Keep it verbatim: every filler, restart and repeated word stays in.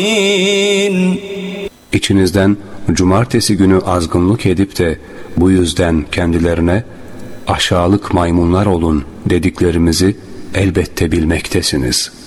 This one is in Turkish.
İçinizden cumartesi günü azgınlık edip de bu yüzden kendilerine aşağılık maymunlar olun dediklerimizi elbette bilmektesiniz.